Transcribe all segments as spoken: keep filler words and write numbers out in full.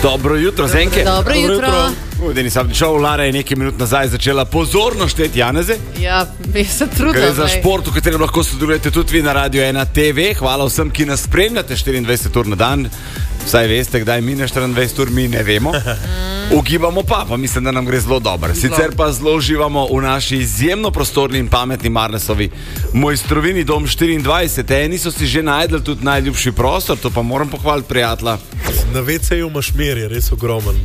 Dobro jutro, Zenke. Dobro jutro. Da nisem šel, Lara je nekaj minut nazaj začela pozorno šteti Janeze. Ja, bi se trudila. Gre za šport, v katerem lahko sodelujete tudi vi na Radio ena T V. Hvala vsem, ki nas spremljate štiriindvajset ur na dan. Vsaj veste, kdaj mine štiriindvajset ur, mi ne vemo. Ugibamo pa, pa mislim, da nam gre zelo dobro. Sicer pa zelo uživamo v naši izjemno prostorni in pametni Marnesovi mojstrovini Dom štiriindvajset. Eni so si že najdel tudi najljubši prostor, to pa moram pohvaliti prijatelja. Na ve ce-ju imaš mer, je res ogromen.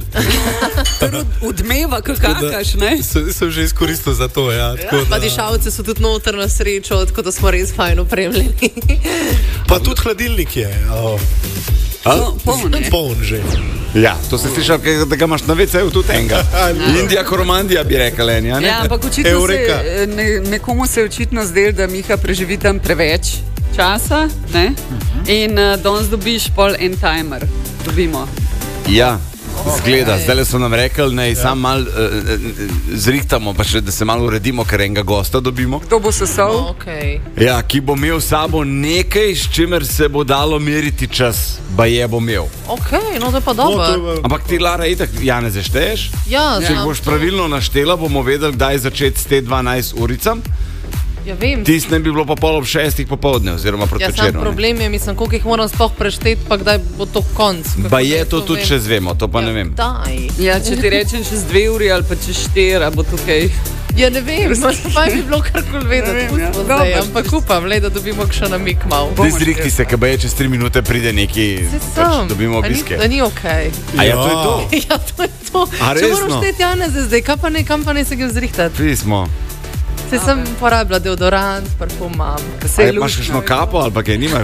Odmeva, kakakaš, ne? Sem že izkoristil za to, ja. Tako Pa da, dišavce so tudi noter na srečo, tako da smo res fajn opremljeni. pa tudi hladilnik je. Oh, No, poln je. poln že. Ja, to se slišal, da ga imaš na ve ce-ju tudi enega. Indija Koromandija bi rekla eni, a ne? Ja, ampak očitno Eureka. se, ne, nekomu se je očitno zdelo, da Miha preživi tam preveč časa, ne? In uh, danes dobiš pol en timer. Dobimo. Ja, zgleda, zdaj so nam rekli, naj sam mal uh, zrihtamo, pa še da se malo uredimo, ker enega gosta dobimo. Kdo bo sesal? Okay. Ja, ki bo imel s sabo nekaj, s čimer se bo dalo meriti čas, ba je bo imel. ok, no to je pa No, to dobro. je pa- Ampak ti, Lara, itak, Janeze, šteješ? Ja, Če jih znam boš to. pravilno naštela, bomo vedeli, kdaj začeti s te dvanajst uricam. Ja, vem. Tis ne bi bilo pa pol ob šestih popovdne, oziroma proti Ja, sam večeru. ne. problem je, mislim, koliko jih moram sploh prešteti, pa kdaj bo to konc. Kako Ba je naj to tudi vem? še zvemo, to pa ne vem. Daj. Ja, če ti rečem čez dve uri ali pa čez štiri, a bo tukaj. Ja, ne vem, pa bi bilo karkoli vedeti, Ne vem, ja. pustimo zdaj, Dobro, ampak upam, le, da dobimo še namik mal. Zdaj zrihti se, ker ba je čez tri minute pride neki, pač dobimo A ni- obiske. Da ni ok. A ja, to je to. Ja, to je to. A Če moram resno? šteti Janeze zdaj, kaj pa ne, kam pa ne se ga zrihtati? Pismo. Se sem porabila deodorant, parfum imam. A je, imaš kakšno kapo ali pa kaj nimaš?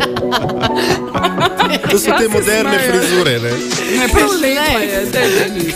To so te moderne frizure, ne? Ne, prav lepa je, daj, daj.